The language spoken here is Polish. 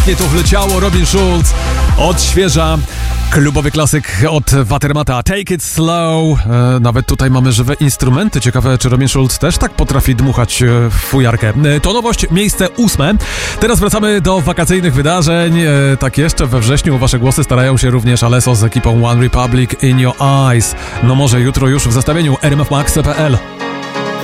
Nie to wleciało, Robin Schulz odświeża klubowy klasyk od Watermata, Take It Slow. Nawet tutaj mamy żywe instrumenty. Ciekawe, czy Robin Schulz też tak potrafi dmuchać w fujarkę. To nowość, miejsce 8. Teraz wracamy do wakacyjnych wydarzeń. Tak jeszcze we wrześniu wasze głosy starają się również Alesso z ekipą One Republic, In Your Eyes. No może jutro już w zestawieniu rmfmax.pl.